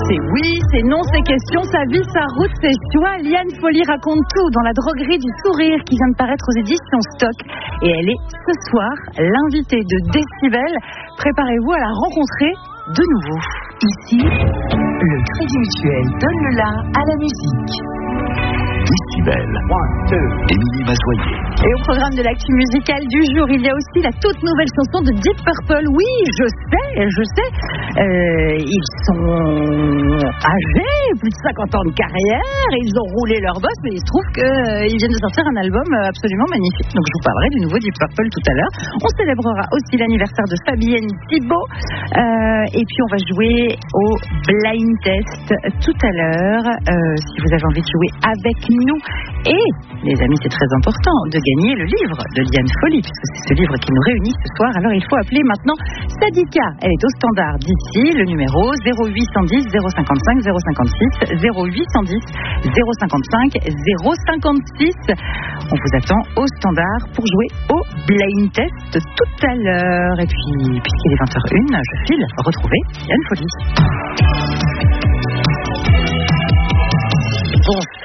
C'est oui, c'est non, c'est question, sa vie, sa route, ses choix. Liane Folly raconte tout dans La droguerie du sourire qui vient de paraître aux éditions Stock. Et elle est ce soir l'invitée de Décibel. Préparez-vous à la rencontrer de nouveau. Ici, le Crédit Mutuel donne le la à la musique. Décibel. Émilie Mazoyer. Et au programme de l'actu musicale du jour, il y a aussi la toute nouvelle chanson de Deep Purple. Oui, je sais. Ils sont âgés, plus de 50 ans de carrière, ils ont roulé leur boss, mais il se trouve qu'ils viennent de sortir un album absolument magnifique. Donc je vous parlerai du nouveau Deep Purple tout à l'heure. On célébrera aussi l'anniversaire de Fabienne Thibault. Et puis on va jouer au blind test tout à l'heure. Si vous avez envie de jouer avec nous. Et, les amis, c'est très important de gagner le livre de Liane Folly, puisque c'est ce livre qui nous réunit ce soir. Alors il faut appeler maintenant Sadika. Elle est au standard d'ici, le numéro 0810 055 056 0810 055 056. On vous attend au standard pour jouer au blind test tout à l'heure. Et puis, puisqu'il est 20h01, je file retrouver Liane Folly.